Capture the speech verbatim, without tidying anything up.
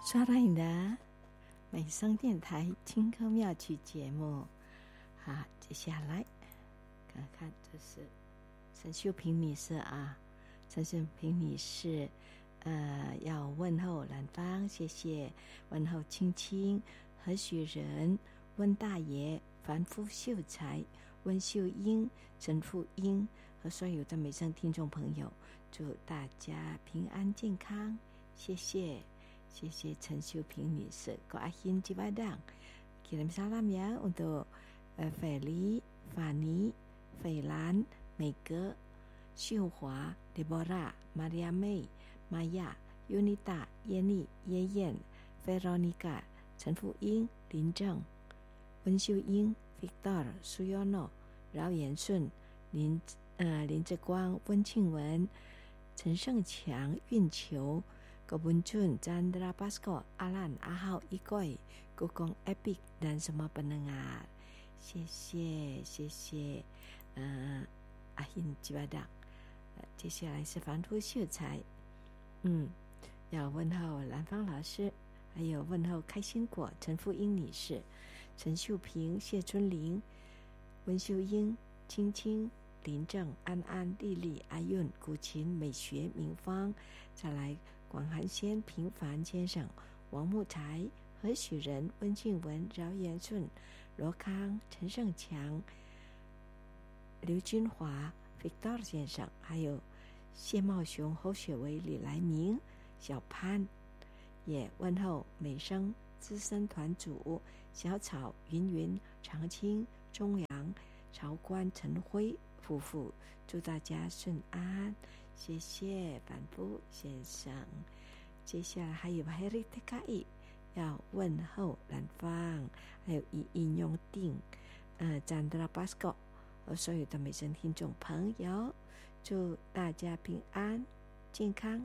刷到你的美声电台青稞妙曲节目。好，接下来看看，这是陈秀萍女士啊，陈秀萍女士，呃，要问候兰芳，谢谢，问候青青、何许人、温大爷、凡夫秀才、温秀英、陈富英和所有的美声听众朋友，祝大家平安健康，谢谢。谢谢陈秀萍女士。Ko akhir Cipadang. Kirim salam ya untuk uh, Feli, Fani, Feilan, Meike, 秀华 Deborah, Maria May, Maya, Yunita, Yenny, 叶燕 Veronica, 陈富英、林正、温秀英 Victor, Suyono, 饶延顺、林呃林志光、温庆文、陈胜强、运球Kebunchun, Chandra Pasco, Alan, Ahau, Ikoi, Gugong Epic dan semua pendengar. 谢谢谢谢呃阿hin吉巴达。接下来是凡夫秀才，嗯，要问候兰芳老师，还有问候开心果陈富英女士、陈秀萍、谢春玲、温秀英、青青、林正、安安、丽丽、阿韵、古琴、美学、明芳，再来广寒仙、平凡先生、王木才、何许人、温静文、饶延顺、罗康、陈胜强、刘君华、Victor 先生，还有谢茂雄、侯雪薇、李来明、小潘，也问候美声资深团主小草、云云、长青、钟阳、曹官、陈辉夫妇，祝大家顺安，谢谢板布先生。接下来还有 Harry T K I 要问候兰芳，还有以应用定呃 Chandra Pasco 和所有的美声听众朋友，祝大家平安健康